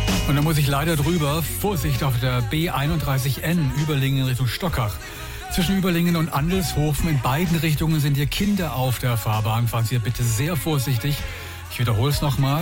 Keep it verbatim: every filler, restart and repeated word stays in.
Und da muss ich leider drüber. Vorsicht auf der B einunddreißig N, Überlingen in Richtung Stockach. Zwischen Überlingen und Andelshofen in beiden Richtungen sind hier Kinder auf der Fahrbahn. Fahren Sie bitte sehr vorsichtig. Ich wiederhole es nochmal.